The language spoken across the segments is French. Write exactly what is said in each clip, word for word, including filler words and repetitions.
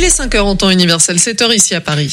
est cinq heures en temps universel, sept heures ici à Paris.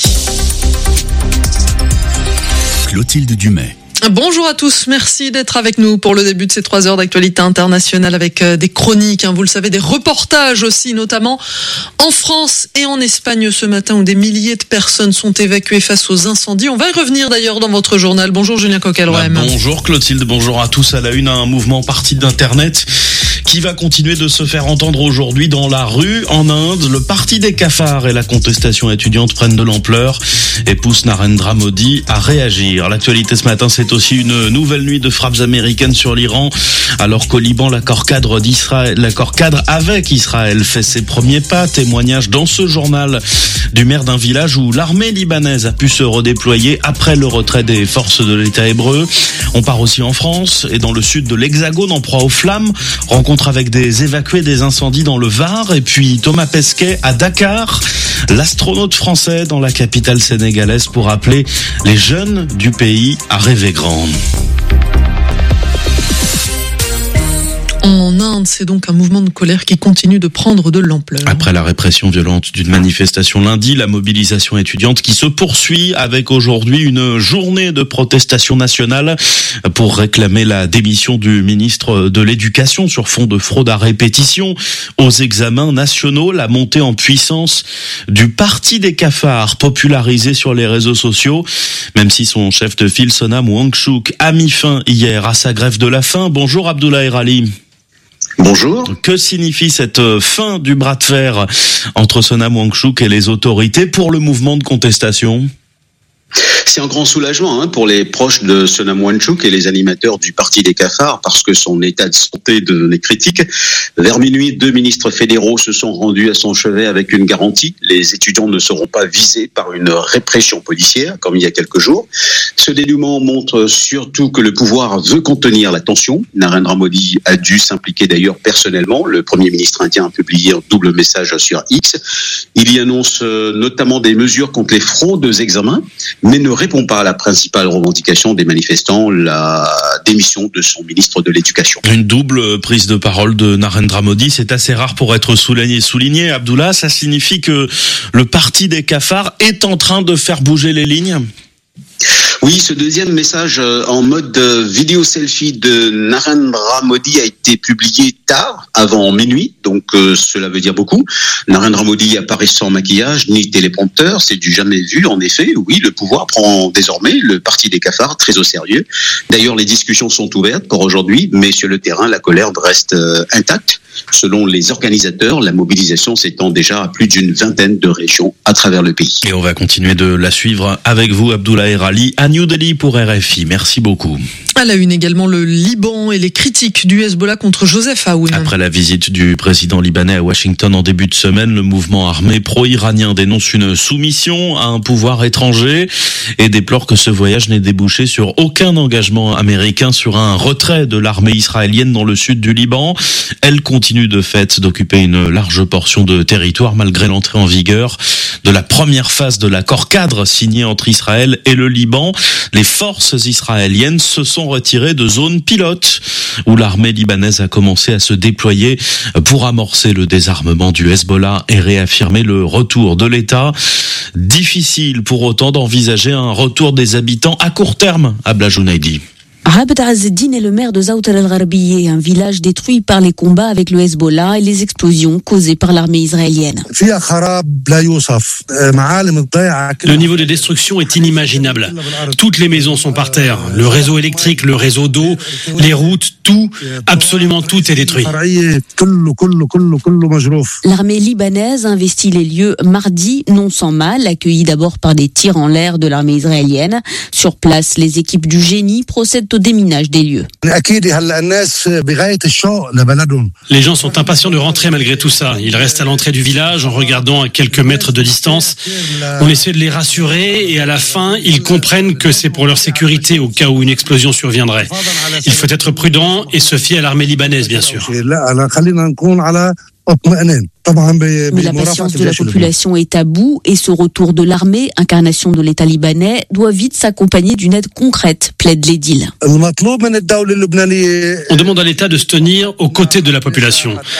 Clotilde Dumais. Bonjour à tous, merci d'être avec nous pour le début de ces trois heures d'actualité internationale avec des chroniques, hein, vous le savez, des reportages aussi, notamment en France et en Espagne ce matin où des milliers de personnes sont évacuées face aux incendies. On va y revenir d'ailleurs dans votre journal. Bonjour Julien Coquelroem. Bah, bonjour Clotilde, bonjour à tous. À la une, un mouvement parti d'Internet qui va continuer de se faire entendre aujourd'hui dans la rue en Inde. Le parti des cafards et la contestation étudiante prennent de l'ampleur et poussent Narendra Modi à réagir. L'actualité ce matin, c'est aussi une nouvelle nuit de frappes américaines sur l'Iran, alors qu'au Liban, l'accord cadre d'Israël, l'accord cadre avec Israël fait ses premiers pas. Témoignage dans ce journal du maire d'un village où l'armée libanaise a pu se redéployer après le retrait des forces de l'État hébreu. On part aussi en France et dans le sud de l'Hexagone en proie aux flammes. Rencontre avec des évacués des incendies dans le Var et puis Thomas Pesquet à Dakar, l'astronaute français dans la capitale sénégalaise pour appeler les jeunes du pays à rêver grand. En Inde, c'est donc un mouvement de colère qui continue de prendre de l'ampleur. Après la répression violente d'une manifestation lundi, la mobilisation étudiante qui se poursuit avec aujourd'hui une journée de protestation nationale pour réclamer la démission du ministre de l'Éducation sur fond de fraude à répétition aux examens nationaux. La montée en puissance du parti des cafards popularisé sur les réseaux sociaux, même si son chef de file Sonam Wangchuk a mis fin hier à sa grève de la faim. Bonjour Abdoulaye Rali. Bonjour. Que signifie cette fin du bras de fer entre Sonam Wangchuk et les autorités pour le mouvement de contestation ? C'est un grand soulagement hein, pour les proches de Sonam Wangchuk et les animateurs du Parti des cafards parce que son état de santé devenait critique. Vers minuit, deux ministres fédéraux se sont rendus à son chevet avec une garantie. Les étudiants ne seront pas visés par une répression policière comme il y a quelques jours. Ce dénouement montre surtout que le pouvoir veut contenir la tension. Narendra Modi a dû s'impliquer d'ailleurs personnellement. Le Premier ministre indien a publié un double message sur X. Il y annonce notamment des mesures contre les fraudes aux examens, mais ne répond pas à la principale revendication des manifestants, la démission de son ministre de l'Éducation. Une double prise de parole de Narendra Modi, c'est assez rare pour être souligné. souligné. Abdullah, ça signifie que le parti des cafards est en train de faire bouger les lignes ? Oui, ce deuxième message en mode vidéo selfie de Narendra Modi a été publié tard, avant minuit, donc euh, cela veut dire beaucoup. Narendra Modi apparaît sans maquillage ni téléprompteur, c'est du jamais vu en effet. Oui, le pouvoir prend désormais le parti des cafards très au sérieux. D'ailleurs, les discussions sont ouvertes pour aujourd'hui, mais sur le terrain, la colère reste euh, intacte. Selon les organisateurs, la mobilisation s'étend déjà à plus d'une vingtaine de régions à travers le pays. Et on va continuer de la suivre avec vous, Abdoulaye Rali, à New Delhi pour R F I. Merci beaucoup. À la une également, le Liban et les critiques du Hezbollah contre Joseph Aoun. Après la visite du président libanais à Washington en début de semaine, le mouvement armé pro-iranien dénonce une soumission à un pouvoir étranger et déplore que ce voyage n'ait débouché sur aucun engagement américain sur un retrait de l'armée israélienne dans le sud du Liban. Elle continue de fait d'occuper une large portion de territoire malgré l'entrée en vigueur de la première phase de l'accord cadre signé entre Israël et le Liban. Les forces israéliennes se sont retirées de zones pilotes où l'armée libanaise a commencé à se déployer pour amorcer le désarmement du Hezbollah et réaffirmer le retour de l'État. Difficile pour autant d'envisager un retour des habitants à court terme à Blajounaïdi. Abd Azzeddine est le maire de Zaouat al-Gharbiyeh, un village détruit par les combats avec le Hezbollah et les explosions causées par l'armée israélienne. Le niveau de destruction est inimaginable. Toutes les maisons sont par terre. Le réseau électrique, le réseau d'eau, les routes, tout, absolument tout est détruit. L'armée libanaise investit les lieux mardi, non sans mal, accueillis d'abord par des tirs en l'air de l'armée israélienne. Sur place, les équipes du génie procèdent au déminage des lieux. Les gens sont impatients de rentrer malgré tout ça. Ils restent à l'entrée du village en regardant à quelques mètres de distance. On essaie de les rassurer et à la fin, ils comprennent que c'est pour leur sécurité au cas où une explosion surviendrait. Il faut être prudent et se fier à l'armée libanaise, bien sûr. Mais la patience de la population est à bout et ce retour de l'armée, incarnation de l'État libanais, doit vite s'accompagner d'une aide concrète, plaide l'édile. On demande à l'État de se tenir aux côtés de la population.